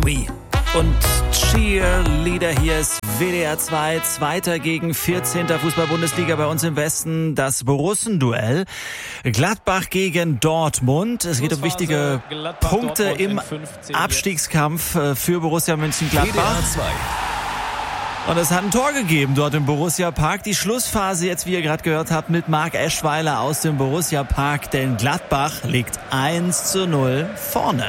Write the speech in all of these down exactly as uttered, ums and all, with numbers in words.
Oui. Und Cheerleader, hier ist W D R zwei, Zweiter gegen vierzehnter Fußball-Bundesliga bei uns im Westen, das Borussenduell. Gladbach gegen Dortmund. Es geht um wichtige Gladbach, Punkte im Abstiegskampf für Borussia Mönchengladbach. Und es hat ein Tor gegeben dort im Borussia Park. Die Schlussphase jetzt, wie ihr gerade gehört habt, mit Marc Eschweiler aus dem Borussia Park. Denn Gladbach liegt eins zu null vorne.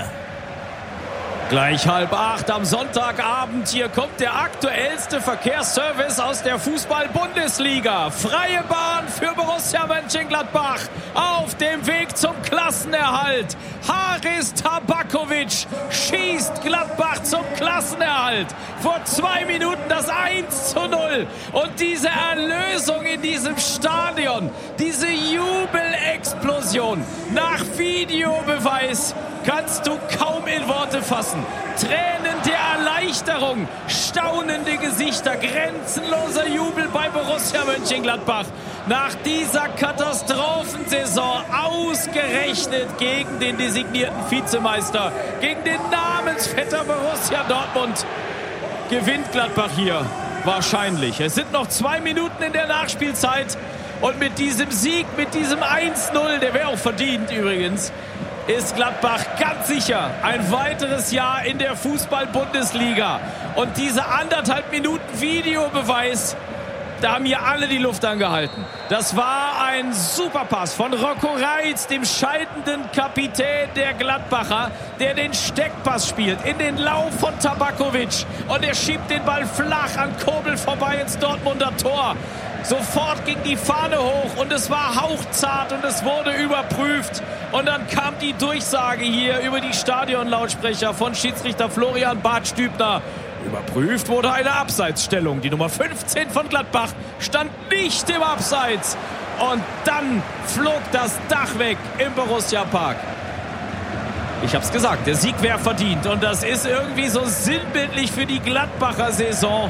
Gleich halb acht am Sonntagabend. Hier kommt der aktuellste Verkehrsservice aus der Fußball-Bundesliga. Freie Bahn für Borussia Mönchengladbach auf dem Weg zum Klassenerhalt. Haris Tabakovic schießt Gladbach zum Klassenerhalt. Vor zwei Minuten das eins zu null. Und diese Erlösung in diesem Stadion, diese Jubelexplosion nach Videobeweis kannst du kaum in Worte fassen. Tränen der Erleichterung, staunende Gesichter, grenzenloser Jubel bei Borussia Mönchengladbach. Nach dieser Katastrophensaison ausgerechnet gegen den designierten Vizemeister, gegen den Namensvetter Borussia Dortmund, gewinnt Gladbach hier wahrscheinlich. Es sind noch zwei Minuten in der Nachspielzeit und mit diesem Sieg, mit diesem eins null, der wäre auch verdient übrigens, ist Gladbach ganz sicher ein weiteres Jahr in der Fußball-Bundesliga. Und diese anderthalb Minuten Videobeweis, da haben hier alle die Luft angehalten. Das war ein Superpass von Rocco Reitz, dem scheidenden Kapitän der Gladbacher, der den Steckpass spielt in den Lauf von Tabakovic. Und er schiebt den Ball flach an Kobel vorbei ins Dortmunder Tor. Sofort ging die Fahne hoch und es war hauchzart und es wurde überprüft. Und dann kam die Durchsage hier über die Stadionlautsprecher von Schiedsrichter Florian Bartstübner. Überprüft wurde eine Abseitsstellung. Die Nummer fünfzehn von Gladbach stand nicht im Abseits. Und dann flog das Dach weg im Borussia Park. Ich hab's gesagt, der Sieg wäre verdient. Und das ist irgendwie so sinnbildlich für die Gladbacher Saison,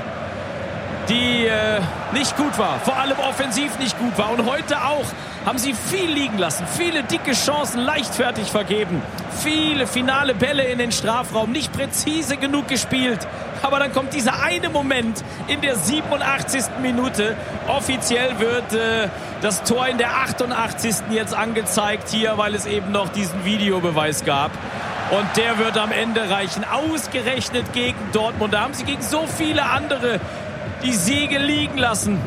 die äh, nicht gut war, vor allem offensiv nicht gut war. Und heute auch haben sie viel liegen lassen, viele dicke Chancen leichtfertig vergeben, viele finale Bälle in den Strafraum, nicht präzise genug gespielt. Aber dann kommt dieser eine Moment in der siebenundachtzigsten Minute. Offiziell wird äh, das Tor in der achtundachtzigsten jetzt angezeigt hier, weil es eben noch diesen Videobeweis gab. Und der wird am Ende reichen, ausgerechnet gegen Dortmund. Da haben sie gegen so viele andere die Siege liegen lassen.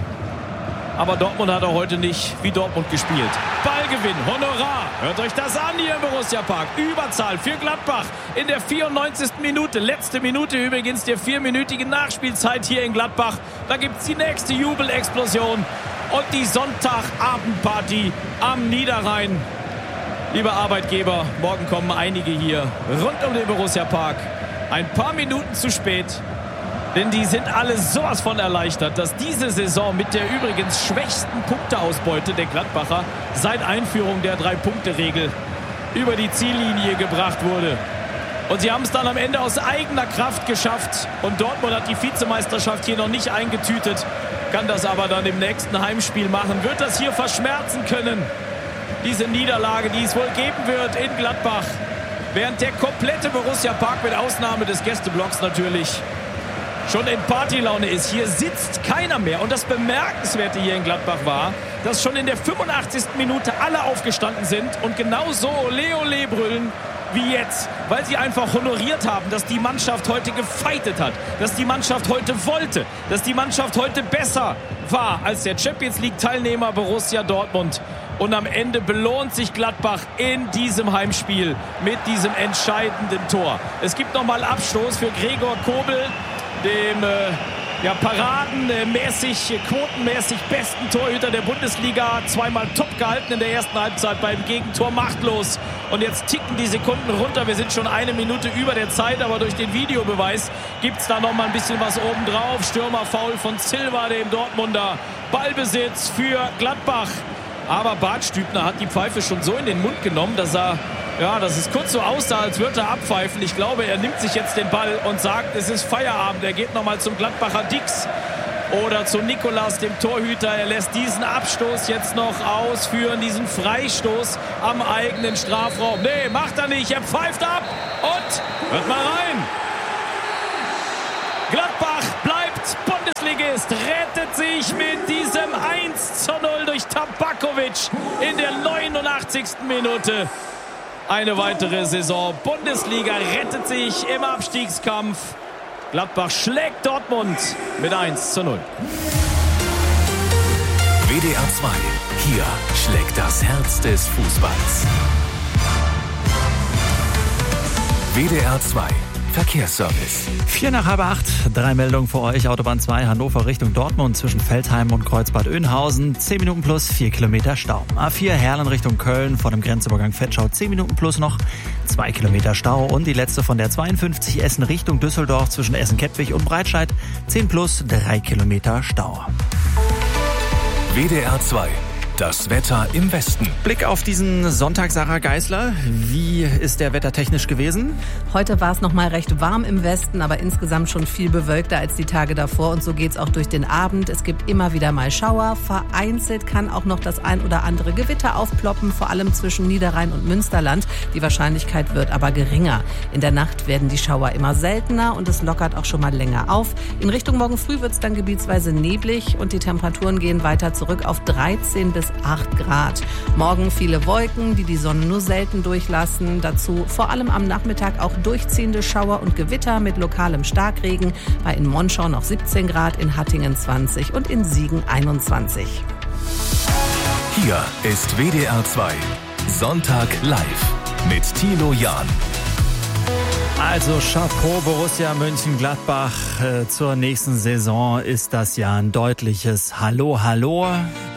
Aber Dortmund hat auch heute nicht wie Dortmund gespielt. Ballgewinn, Honorar. Hört euch das an hier im Borussia Park. Überzahl für Gladbach in der vierundneunzigsten Minute. Letzte Minute übrigens der vierminütigen Nachspielzeit hier in Gladbach. Da gibt es die nächste Jubelexplosion. Und die Sonntagabendparty am Niederrhein. Liebe Arbeitgeber, morgen kommen einige hier rund um den Borussia Park. Ein paar Minuten zu spät. Denn die sind alle sowas von erleichtert, dass diese Saison mit der übrigens schwächsten Punkteausbeute der Gladbacher seit Einführung der Drei-Punkte-Regel über die Ziellinie gebracht wurde. Und sie haben es dann am Ende aus eigener Kraft geschafft. Und Dortmund hat die Vizemeisterschaft hier noch nicht eingetütet, kann das aber dann im nächsten Heimspiel machen. Wird das hier verschmerzen können, diese Niederlage, die es wohl geben wird in Gladbach. Während der komplette Borussia Park mit Ausnahme des Gästeblocks natürlich schon in Partylaune ist. Hier sitzt keiner mehr. Und das Bemerkenswerte hier in Gladbach war, dass schon in der fünfundachtzigsten Minute alle aufgestanden sind und genauso Ole Ole brüllen wie jetzt. Weil sie einfach honoriert haben, dass die Mannschaft heute gefeitet hat. Dass die Mannschaft heute wollte. Dass die Mannschaft heute besser war als der Champions-League-Teilnehmer Borussia Dortmund. Und am Ende belohnt sich Gladbach in diesem Heimspiel mit diesem entscheidenden Tor. Es gibt nochmal Abstoß für Gregor Kobel, dem äh, ja, paradenmäßig, quotenmäßig besten Torhüter der Bundesliga. Zweimal top gehalten in der ersten Halbzeit, beim Gegentor machtlos. Und jetzt ticken die Sekunden runter. Wir sind schon eine Minute über der Zeit, aber durch den Videobeweis gibt es da noch mal ein bisschen was obendrauf. Stürmerfoul von Silva, dem Dortmunder. Ballbesitz für Gladbach. Aber Bartstübner hat die Pfeife schon so in den Mund genommen, dass er Ja, dass es kurz so aussah, als würde er abpfeifen. Ich glaube, er nimmt sich jetzt den Ball und sagt, es ist Feierabend. Er geht nochmal zum Gladbacher Dix oder zu Nikolas, dem Torhüter. Er lässt diesen Abstoß jetzt noch ausführen, diesen Freistoß am eigenen Strafraum. Nee, macht er nicht. Er pfeift ab und hört mal rein. Veljkovic in der neunundachtzigsten Minute. Eine weitere Saison Bundesliga rettet sich im Abstiegskampf. Gladbach schlägt Dortmund mit eins zu null. W D R zwei, hier schlägt das Herz des Fußballs. W D R zwei Verkehrsservice. Vier nach halb acht, drei Meldungen für euch. Autobahn zwei, Hannover Richtung Dortmund zwischen Veltheim und Kreuzbad Oeynhausen. zehn Minuten plus, vier Kilometer Stau. A vier Herlen Richtung Köln vor dem Grenzübergang Vetschau. zehn Minuten plus noch, zwei Kilometer Stau. Und die letzte von der zweiundfünfzig Essen Richtung Düsseldorf zwischen Essen-Kettwig und Breitscheid. zehn plus, drei Kilometer Stau. W D R zwei. Das Wetter im Westen. Blick auf diesen Sonntag, Sarah Geisler. Wie ist der wettertechnisch gewesen? Heute war es noch mal recht warm im Westen, aber insgesamt schon viel bewölkter als die Tage davor. Und so geht's auch durch den Abend. Es gibt immer wieder mal Schauer. Vereinzelt kann auch noch das ein oder andere Gewitter aufploppen, vor allem zwischen Niederrhein und Münsterland. Die Wahrscheinlichkeit wird aber geringer. In der Nacht werden die Schauer immer seltener und es lockert auch schon mal länger auf. In Richtung morgen früh wird es dann gebietsweise neblig und die Temperaturen gehen weiter zurück auf dreizehn bis acht Grad. Morgen viele Wolken, die die Sonne nur selten durchlassen. Dazu vor allem am Nachmittag auch durchziehende Schauer und Gewitter mit lokalem Starkregen. Bei in Monschau noch siebzehn Grad, in Hattingen zwanzig und in Siegen einundzwanzig. Hier ist W D R zwei. Sonntag live mit Thilo Jahn. Also Chapeau Borussia Mönchengladbach. Äh, zur nächsten Saison ist das ja ein deutliches Hallo, Hallo.